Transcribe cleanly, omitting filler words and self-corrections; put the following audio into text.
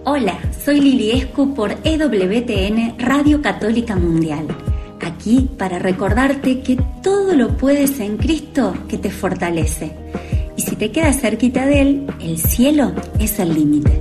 Hola, soy Lili Escu por EWTN Radio Católica Mundial. Aquí para recordarte que todo lo puedes en Cristo que te fortalece. Y si te quedas cerquita de Él, el cielo es el límite.